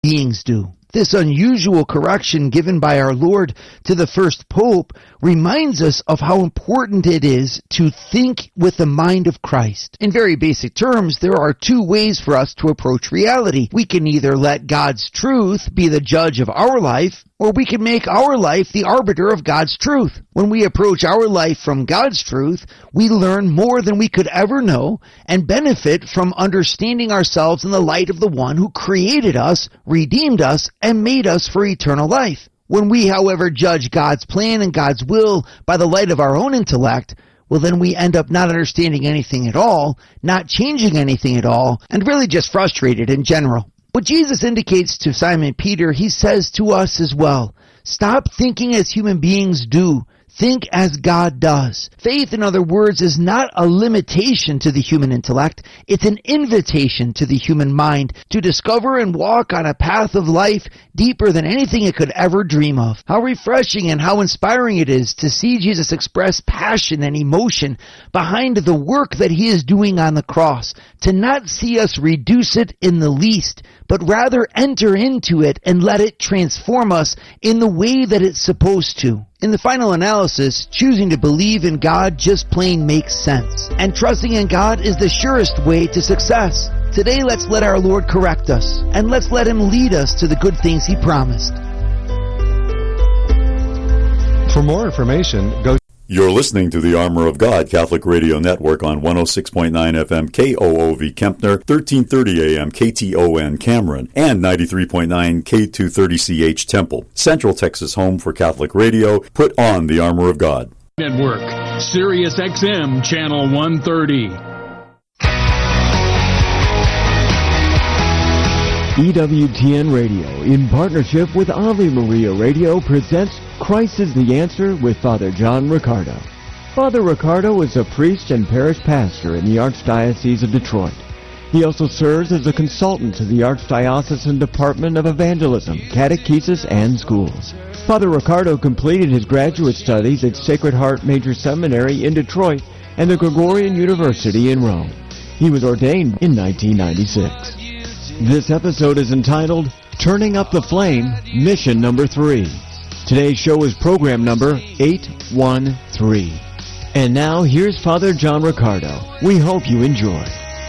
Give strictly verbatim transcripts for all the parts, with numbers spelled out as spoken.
beings do. This unusual correction given by our Lord to the first pope reminds us of how important it is to think with the mind of Christ. In very basic terms, there are two ways for us to approach reality. We can either let God's truth be the judge of our life, or we can make our life the arbiter of God's truth. When we approach our life from God's truth, we learn more than we could ever know and benefit from understanding ourselves in the light of the one who created us, redeemed us, and made us for eternal life. When we, however, judge God's plan and God's will by the light of our own intellect, well, then we end up not understanding anything at all, not changing anything at all, and really just frustrated in general. What Jesus indicates to Simon Peter, he says to us as well. Stop thinking as human beings do. Think as God does. Faith, in other words, is not a limitation to the human intellect. It's an invitation to the human mind to discover and walk on a path of life deeper than anything it could ever dream of. How refreshing and how inspiring it is to see Jesus express passion and emotion behind the work that he is doing on the cross, to not see us reduce it in the least, but rather enter into it and let it transform us in the way that it's supposed to. In the final analysis, choosing to believe in God just plain makes sense. And trusting in God is the surest way to success. Today, let's let our Lord correct us, and let's let him lead us to the good things he promised. For more information, go... You're listening to the Armor of God Catholic Radio Network on one oh six point nine F M K O O V Kempner, thirteen thirty A M K T O N Cameron, and ninety-three point nine K two thirty C H Temple. Central Texas home for Catholic radio. Put on the Armor of God. Network, Sirius X M, Channel one thirty. E W T N Radio, in partnership with Ave Maria Radio, presents Christ is the Answer with Father John Riccardo. Father Riccardo is a priest and parish pastor in the Archdiocese of Detroit. He also serves as a consultant to the Archdiocesan Department of Evangelism, Catechesis, and Schools. Father Riccardo completed his graduate studies at Sacred Heart Major Seminary in Detroit and the Gregorian University in Rome. He was ordained in nineteen ninety-six. This episode is entitled, Turning Up the Flame, Mission Number three. Today's show is program number eight one three. And now, here's Father John Riccardo. We hope you enjoy.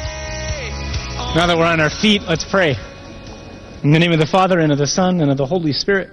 Now that we're on our feet, let's pray. In the name of the Father, and of the Son, and of the Holy Spirit.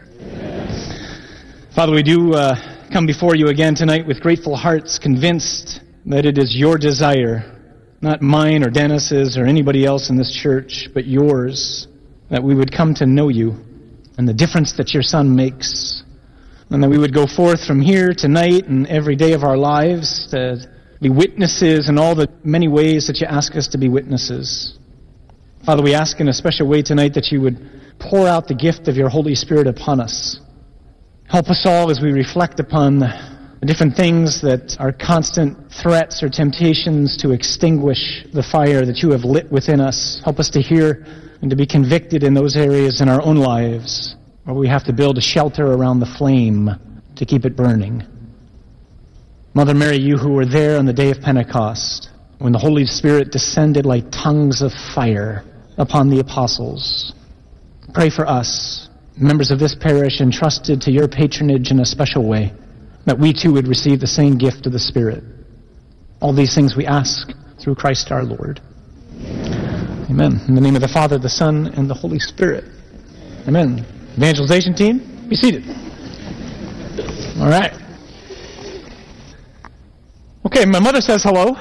Father, we do uh, come before you again tonight with grateful hearts, convinced that it is your desire, not mine or Dennis's or anybody else in this church, but yours, that we would come to know you and the difference that your Son makes, and that we would go forth from here tonight and every day of our lives to be witnesses in all the many ways that you ask us to be witnesses. Father, we ask in a special way tonight that you would pour out the gift of your Holy Spirit upon us. Help us all as we reflect upon the different things that are constant threats or temptations to extinguish the fire that you have lit within us. Help us to hear and to be convicted in those areas in our own lives where we have to build a shelter around the flame to keep it burning. Mother Mary, you who were there on the day of Pentecost, when the Holy Spirit descended like tongues of fire upon the apostles, pray for us, members of this parish entrusted to your patronage in a special way, that we too would receive the same gift of the Spirit. All these things we ask through Christ our Lord. Amen. In the name of the Father, the Son, and the Holy Spirit. Amen. Evangelization team, be seated. All right. Okay, my mother says hello.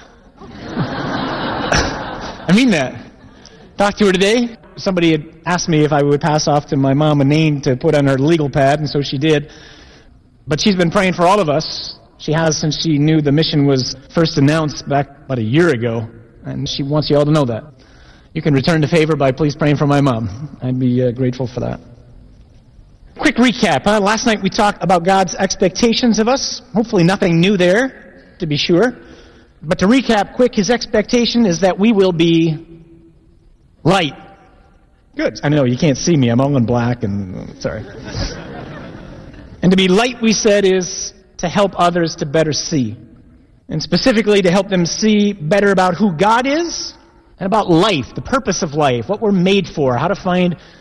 I mean that. Talked to her today. Somebody had asked me if I would pass off to my mom a name to put on her legal pad, and so she did. But she's been praying for all of us. She has since she knew the mission was first announced back about a year ago, and she wants you all to know that. You can return the favor by please praying for my mom. I'd be uh, grateful for that. Quick recap. Huh? Last night we talked about God's expectations of us. Hopefully nothing new there, to be sure. But to recap quick, his expectation is that we will be light. Good. I know, you can't see me. I'm all in black and... Sorry. And to be light, we said, is to help others to better see. And specifically to help them see better about who God is and about life, the purpose of life, what we're made for, how to find